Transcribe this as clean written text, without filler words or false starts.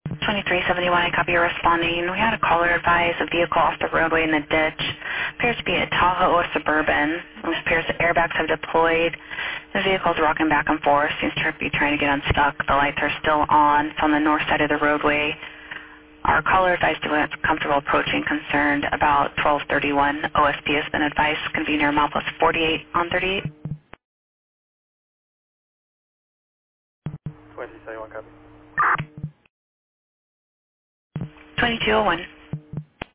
2371, I copy you responding. We had a caller advise a vehicle off the roadway in the ditch. Appears to be a Tahoe or Suburban. It appears the airbags have deployed. The vehicle's rocking back and forth. Seems to be trying to get unstuck. The lights are still on. It's on the north side of the roadway. Our caller advised he was comfortable approaching, concerned about 1231. OSP has been advised convene near mile plus 48 on 38. 2371 copy. 2201.